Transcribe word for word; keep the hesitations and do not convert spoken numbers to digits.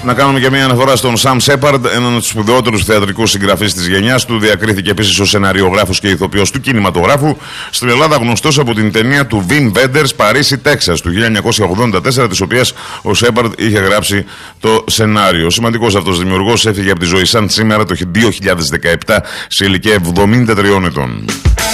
Να κάνουμε και μια αναφορά στον Σαμ Σέπαρντ, έναν από τους σπουδαιότερους θεατρικούς συγγραφείς της γενιάς του. Διακρίθηκε επίσης ως σεναριογράφος και ηθοποιός του κινηματογράφου. Στην Ελλάδα γνωστός από την ταινία του Βιμ Βέντερς, Παρίσι, Τέξας, του χίλια εννιακόσια ογδόντα τέσσερα, της οποίας ο Σέπαρντ είχε γράψει το σενάριο. Ο σημαντικός αυτός δημιουργός έφυγε από τη ζωή σαν σήμερα το δύο χιλιάδες δεκαεπτά σε ηλικία εβδομήντα τριών ετών.